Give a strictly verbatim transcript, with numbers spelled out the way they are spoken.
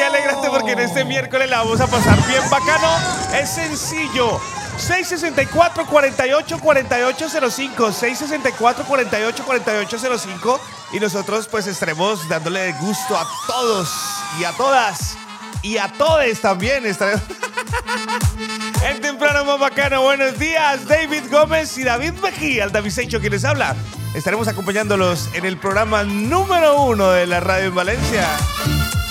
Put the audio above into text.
alégrate porque en este miércoles la vamos a pasar bien bacano. Es sencillo. seis sesenta y cuatro, cuarenta y ocho, cuarenta y ocho cero cinco, seis sesenta y cuatro, cuarenta y ocho, cuarenta y ocho cero cinco, y nosotros pues estaremos dándole gusto a todos y a todas y a todes también estaremos. El temprano más bacano. Buenos días, David Gómez y David Mejía, el Davisecho que les habla. Estaremos acompañándolos en el programa número uno de la radio en Valencia.